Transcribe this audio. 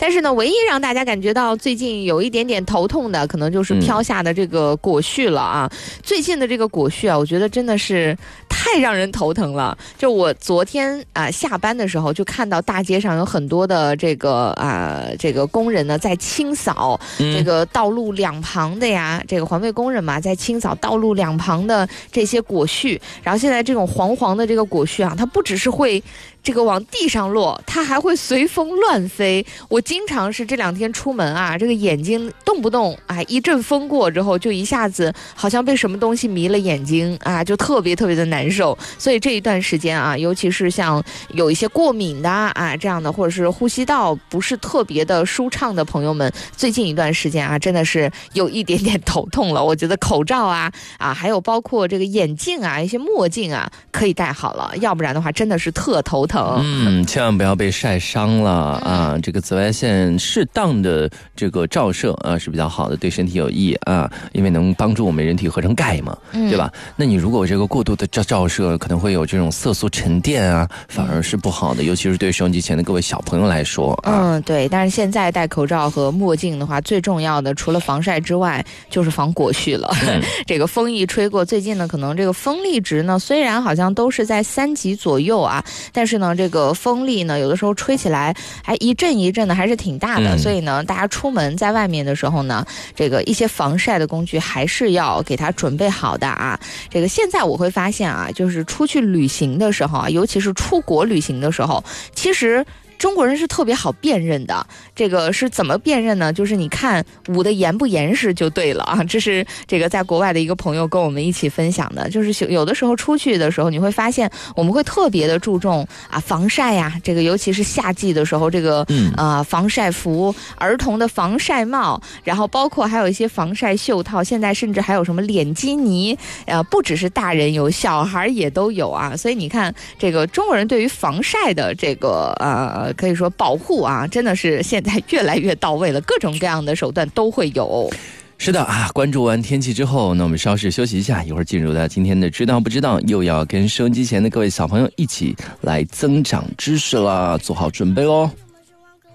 但是呢，唯一让大家感觉到最近有一点点头痛的，可能就是飘下的这个果絮了啊。最近的这个果絮啊，我觉得真的是太让人头疼了。就我昨天下班的时候，就看到大街上有很多的这个工人呢在清扫这个道路两旁的呀，这个环卫工人嘛，在清扫道路两旁的这些果絮。然后现在这种黄黄的这个果絮啊，它不只是会这个往地上落，它还会随风乱飞。我经常是这2天出门啊，这个眼睛动不动一阵风过之后，就一下子好像被什么东西迷了眼睛啊，就特别特别的难受。所以这一段时间啊，尤其是像有一些过敏的这样的，或者是呼吸道不是特别的舒畅的朋友们，最近一段时间啊，真的是有一点点头痛了。我觉得口罩还有包括这个眼镜一些墨镜可以戴好了，要不然的话真的是特头疼。 千万不要被晒伤了这个紫外线适当的这个照射是比较好的，对身体有益因为能帮助我们人体合成钙嘛，对吧？那你如果这个过度的照射，可能会有这种色素沉淀反而是不好的，尤其是对收音机前的各位小朋友来说对。但是现在戴口罩和墨镜的话，最重要的除了防晒之外，就是防果絮了。这个风一吹过，最近呢，可能这个风力值呢，虽然好像都是在3级左右但是呢，这个风力呢，有的时候吹起来还一阵一阵的，还是挺大的。所以呢，大家出门在外面的时候呢，这个一些防晒的工具还是要给它准备好的这个现在我会发现就是出去旅行的时候尤其是出国旅行的时候，其实中国人是特别好辨认的。这个是怎么辨认呢？就是你看捂得严不严实就对了这是这个在国外的一个朋友跟我们一起分享的。就是有的时候出去的时候，你会发现我们会特别的注重防晒这个尤其是夏季的时候，这个防晒服、儿童的防晒帽，然后包括还有一些防晒袖套，现在甚至还有什么脸基尼，不只是大人有，小孩也都有所以你看，这个中国人对于防晒的这个可以说保护真的是现在越来越到位了，各种各样的手段都会有。 是的关注完天气之后，那我们稍事休息一下，一会儿进入到今天的知道不知道，又要跟收音机前的各位小朋友一起来增长知识了，做好准备哦。